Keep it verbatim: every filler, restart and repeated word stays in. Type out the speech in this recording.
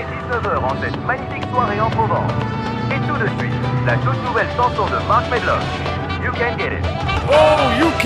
dix-neuf heures en cette magnifique soirée en Provence. Et tout de suite, la toute nouvelle chanson de Mark Medlock, You Can Get It. Oh, you can